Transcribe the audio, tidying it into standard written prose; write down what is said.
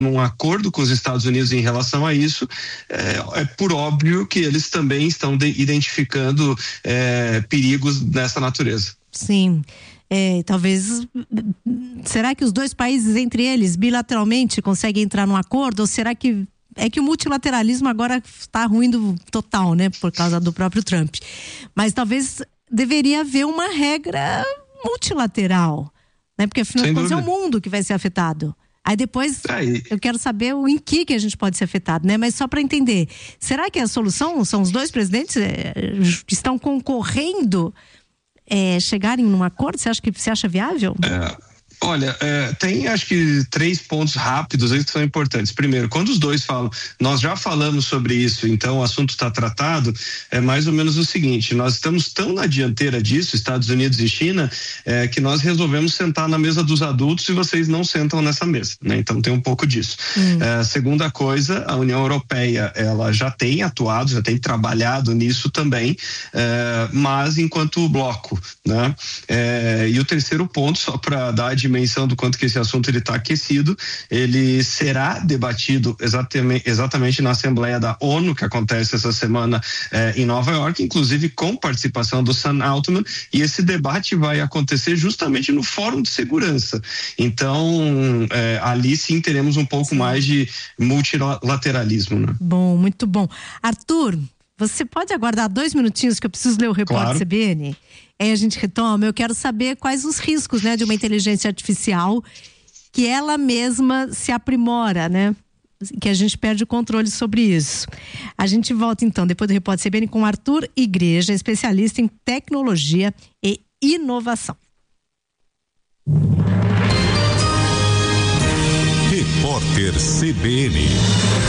num acordo com os Estados Unidos em relação a isso, é por óbvio que eles também estão identificando perigos dessa natureza. Sim. Talvez, será que os dois países entre eles bilateralmente conseguem entrar num acordo, ou será que o multilateralismo agora está ruindo total, né, por causa do próprio Trump? Mas talvez deveria haver uma regra multilateral, né, porque afinal de contas é o mundo que vai ser afetado. Aí depois eu quero saber em que a gente pode ser afetado, né? Mas só para entender, será que a solução são os dois presidentes que estão concorrendo chegarem num acordo? Você acha viável? Olha, tem acho que 3 pontos rápidos aí que são importantes. Primeiro, quando os dois falam, nós já falamos sobre isso, então o assunto está tratado, é mais ou menos o seguinte: nós estamos tão na dianteira disso, Estados Unidos e China, que nós resolvemos sentar na mesa dos adultos e vocês não sentam nessa mesa, né? Então tem um pouco disso. Segunda coisa, a União Europeia, ela já tem atuado, já tem trabalhado nisso também, mas enquanto bloco, né? E o terceiro ponto, só para dar a dimensão do quanto que esse assunto ele está aquecido, ele será debatido exatamente na Assembleia da ONU, que acontece essa semana em Nova York, inclusive com participação do Sam Altman, e esse debate vai acontecer justamente no Fórum de Segurança. Então, ali sim teremos um pouco mais de multilateralismo, né? Bom, muito bom. Arthur, você pode aguardar 2 minutinhos que eu preciso ler o repórter CBN? Aí a gente retoma. Eu quero saber quais os riscos, né, de uma inteligência artificial que ela mesma se aprimora, né? Que a gente perde o controle sobre isso. A gente volta então, depois do repórter CBN, com Arthur Igreja, especialista em tecnologia e inovação. Repórter CBN.